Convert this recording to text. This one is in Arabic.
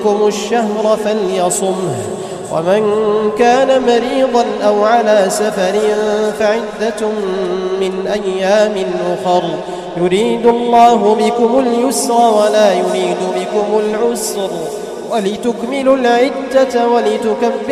منكم الشهر فليصمه، ومن كان مريضا أو على سفر فعدة من أيام أخر، يريد الله بكم اليسر ولا يريد بكم العسر، ولتكملوا العدة ولتكبروا